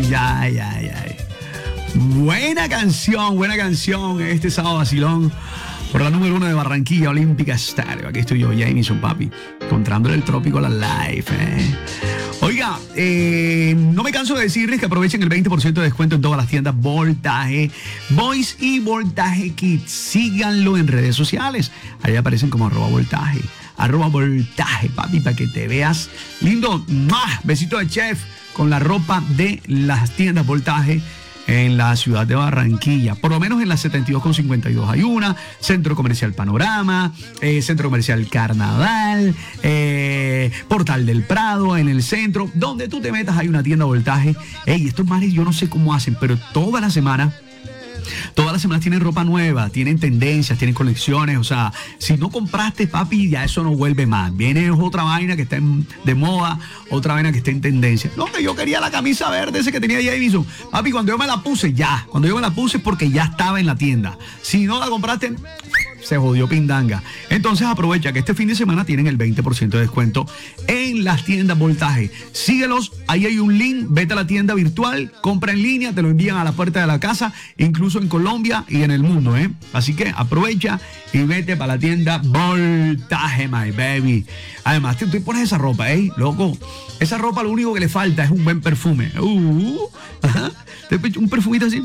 Ay, ay, ay. Buena canción este sábado vacilón por la número 1 de Barranquilla, Olímpica Estéreo. Aquí estoy yo, Jamison, papi, encontrándole el trópico a la life, Oiga, no me canso de decirles que aprovechen el 20% de descuento en todas las tiendas Voltaje Boys y Voltaje Kids. Síganlo en redes sociales. Ahí aparecen como @voltaje. @voltaje, papi, para que te veas lindo. ¡Mua! Besito de chef con la ropa de las tiendas Voltaje en la ciudad de Barranquilla. Por lo menos en la 72 con 52 hay una. Centro Comercial Panorama, Centro Comercial Carnaval, Portal del Prado en el centro. Donde tú te metas hay una tienda Voltaje. Ey, estos manes yo no sé cómo hacen, pero todas las semanas tienen ropa nueva, tienen tendencias, tienen colecciones. O sea, si no compraste, papi, ya eso no vuelve más. Viene otra vaina que está de moda, otra vaina que está en tendencia. No, que yo quería la camisa verde ese que tenía Jamison. Papi, cuando yo me la puse, es porque ya estaba en la tienda. Si no la compraste, se jodió pindanga. Entonces aprovecha que este fin de semana tienen el 20% de descuento en las tiendas Voltaje. Síguelos, ahí hay un link, vete a la tienda virtual, compra en línea, te lo envían a la puerta de la casa, incluso en Colombia y en el mundo, Así que aprovecha y vete para la tienda Voltaje, my baby. Además, tú pones esa ropa, loco. Esa ropa lo único que le falta es un buen perfume. Ajá. Un perfumito así.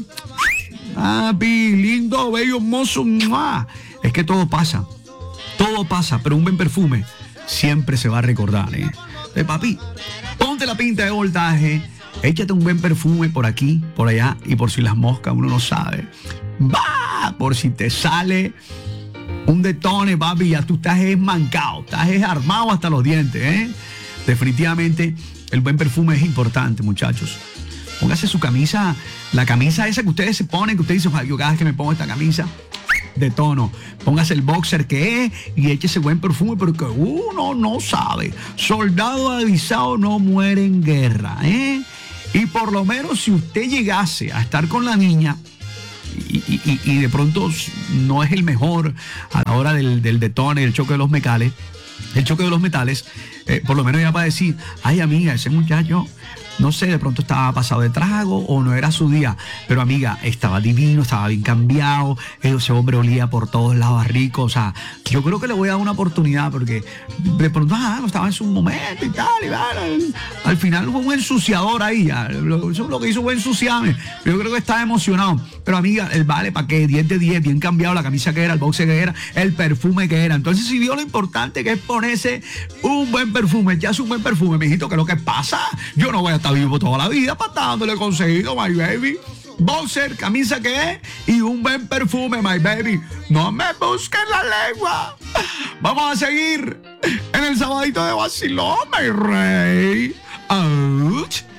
Papi, lindo, bello, hermoso. ¡Mua! Es que todo pasa, pero un buen perfume siempre se va a recordar, Papi, ponte la pinta de Voltaje, échate un buen perfume por aquí, por allá, y por si las moscas uno no sabe. ¡Bah! Por si te sale un detone, papi, ya tú estás esmancado, estás armado hasta los dientes, Definitivamente, el buen perfume es importante, muchachos. Póngase su camisa, la camisa esa que ustedes se ponen, que ustedes dicen, yo cada vez que me pongo esta camisa, de tono, póngase el boxer que es y échese buen perfume porque uno no sabe. Soldado avisado no muere en guerra, Y por lo menos si usted llegase a estar con la niña y de pronto no es el mejor a la hora del detone, el choque de los metales, por lo menos ya va a decir, ay amiga, ese muchacho, no sé, de pronto estaba pasado de trago o no era su día, pero amiga, estaba divino, estaba bien cambiado, ese hombre olía por todos lados rico. O sea, yo creo que le voy a dar una oportunidad porque de pronto no estaba en su momento y tal, al final fue un ensuciador ahí, eso lo que hizo fue ensuciarme, pero yo creo que estaba emocionado. Pero amiga, el vale, ¿para qué? 10 de 10, bien cambiado, la camisa que era, el boxer que era, el perfume que era. Entonces si vio lo importante que es ponerse un buen perfume, ya es un buen perfume, mijito, ¿qué es lo que pasa? Yo no voy a estar vivo toda la vida para dándole conseguido, my baby. Boxer, camisa que es y un buen perfume, my baby. No me busquen la lengua. Vamos a seguir en el sabadito de vacilón, my rey. Ouch.